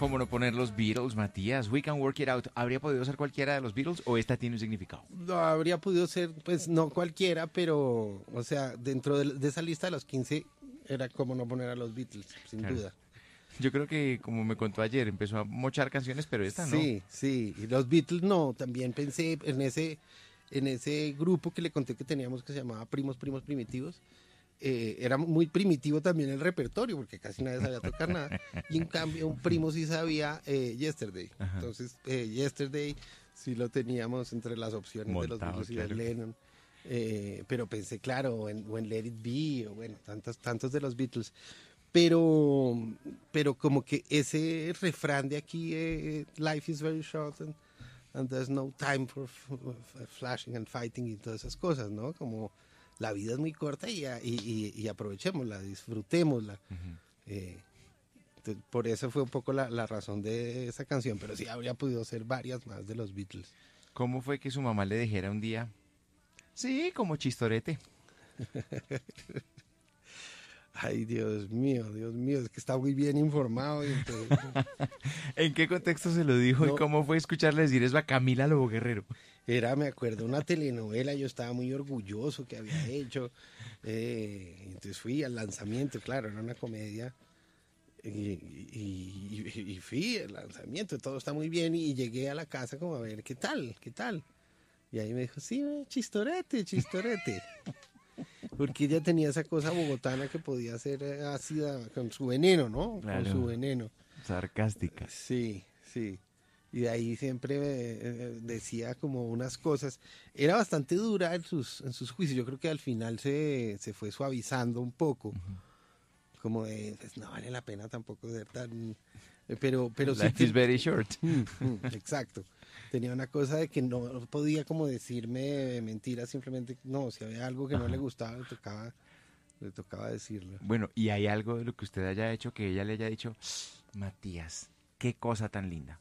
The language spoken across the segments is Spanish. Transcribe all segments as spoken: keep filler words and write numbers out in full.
¿Cómo no poner los Beatles, Matías? We Can Work It Out. ¿Habría podido ser cualquiera de los Beatles o esta tiene un significado? No, habría podido ser, pues no cualquiera, pero, o sea, dentro de, de esa lista de los quince era como no poner a los Beatles, sin Claro. duda. Yo creo que, como me contó ayer, empezó a mochar canciones, pero esta no. Sí, sí, y los Beatles no, también pensé en ese, en ese grupo que le conté que teníamos que se llamaba Primos, Primos Primitivos. Eh, era muy primitivo también el repertorio porque casi nadie sabía tocar nada y en cambio un primo sí sabía eh, Yesterday. Ajá. Entonces eh, Yesterday sí lo teníamos entre las opciones de los Montado, Beatles y claro. de Lennon. Eh, pero pensé claro en, o en Let It Be o bueno tantos tantos de los Beatles, pero pero como que ese refrán de aquí, eh, life is very short and, and there's no time for f- f- flashing and fighting y todas esas cosas, ¿no? Como la vida es muy corta y, y, y, y aprovechémosla, disfrutémosla. Ujú. Eh, entonces, por eso fue un poco la, la razón de esa canción, pero sí habría podido ser varias más de los Beatles. ¿Cómo fue que su mamá le dijera un día? Sí, como chistorete. Ay, Dios mío, Dios mío, es que está muy bien informado. Y entonces, ¿En qué contexto se lo dijo No. y cómo fue escucharle decir eso a Camila Lobo Guerrero? era, me acuerdo, una telenovela, yo estaba muy orgulloso que había hecho. Eh, entonces fui al lanzamiento, claro, era una comedia. Y, y, y, y fui al lanzamiento, todo está muy bien. Y llegué a la casa como a ver, ¿qué tal? ¿Qué tal? Y ahí me dijo, sí, ve, chistorete, chistorete. Porque ella tenía esa cosa bogotana que podía ser eh, ácida con su veneno, ¿no? Claro. Con su veneno. Sarcástica. Sí, sí. Y de ahí siempre eh, eh, decía como unas cosas. Era bastante dura en sus, en sus juicios. Yo creo que al final se, se fue suavizando un poco. Uh-huh. Como de, pues no vale la pena tampoco ser tan... eh, Pero, pero sí Life que- is very short. Mm, mm, exacto. Tenía una cosa de que no podía como decirme mentiras, simplemente no, si había algo que no le gustaba, le tocaba, le tocaba decirlo. Bueno, ¿y hay algo de lo que usted haya hecho que ella le haya dicho, Matías, qué cosa tan linda?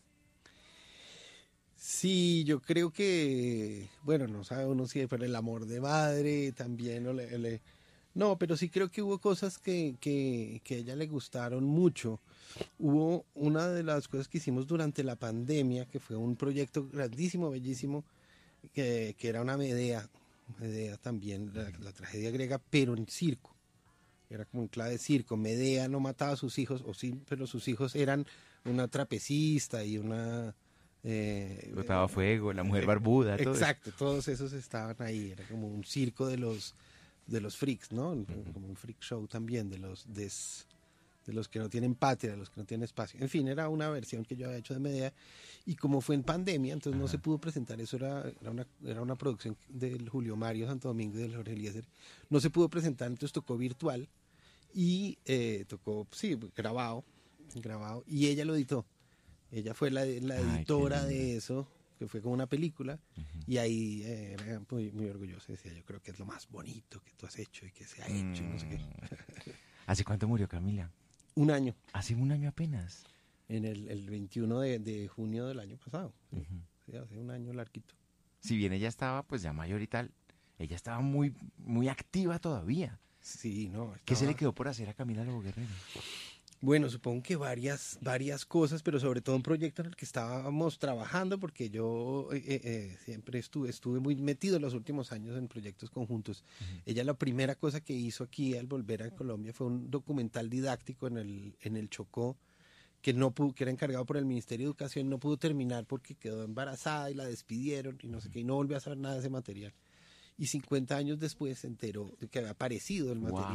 Sí, yo creo que, bueno, no sabe uno si fue el amor de madre también, o le, le- no, pero sí creo que hubo cosas que, que, que a ella le gustaron mucho. Hubo una de las cosas que hicimos durante la pandemia, que fue un proyecto grandísimo, bellísimo, que, que era una Medea, Medea también, la, la tragedia griega, pero en circo. Era como en clave de circo. Medea no mataba a sus hijos, o sí, pero sus hijos eran una trapecista y una... Eh, Botaba fuego, la mujer eh, barbuda, todo exacto, eso. Todos esos estaban ahí. Era como un circo de los de los freaks, ¿no? Uh-huh. Como un freak show también de los des, de los que no tienen patria, de los que no tienen espacio. En fin, era una versión que yo había hecho de Medea y como fue en pandemia, entonces uh-huh. no se pudo presentar. Eso era, era, una, era una producción del Julio Mario Santo Domingo y del Jorge Eliezer. No se pudo presentar, entonces tocó virtual y eh, tocó, sí, grabado, grabado y ella lo editó. Ella fue la, la editora Ay, de eso, que fue como una película, uh-huh. y ahí eh, era muy, muy orgullosa. Decía, yo creo que es lo más bonito que tú has hecho y que se ha hecho, mm. y no sé qué. ¿Hace cuánto murió Camila? Un año. Hace un año apenas. En el, el veintiuno de, de junio del año pasado. Uh-huh. Sí, hace un año larguito. Si bien ella estaba, pues ya mayor y tal, ella estaba muy, muy activa todavía. Sí, no. Estaba... ¿Qué se le quedó por hacer a Camila Lobo Guerrero? Bueno, supongo que varias, varias cosas, pero sobre todo un proyecto en el que estábamos trabajando, porque yo eh, eh, siempre estuve, estuve muy metido en los últimos años en proyectos conjuntos. Uh-huh. Ella la primera cosa que hizo aquí al volver a Colombia fue un documental didáctico en el, en el Chocó, que no pudo, que era encargado por el Ministerio de Educación, no pudo terminar porque quedó embarazada y la despidieron y no sé qué, y no volvió a saber nada de ese material. Y cincuenta años después se enteró de que había aparecido el material. Wow.